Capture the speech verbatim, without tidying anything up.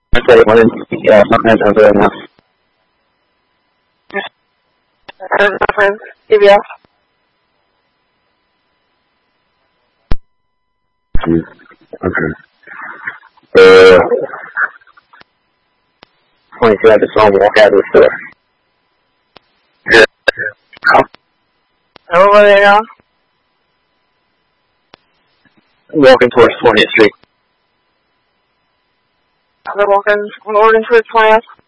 I say one, yeah, something that's over now. And my friends, C B S. Mm, okay. Uh, twenty-two, I just saw him walk out of the store. Yeah. And what were they now? Walking towards twentieth Street. They're walking, walking towards twentieth.